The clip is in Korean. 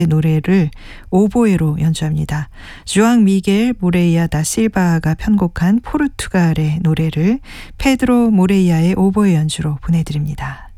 노래를 오보에로 연주합니다. 주앙 미겔 모레이아 다 실바가 편곡한 포르투갈의 노래를 페드로 모레이아의 오보에 연주로 보내드립니다.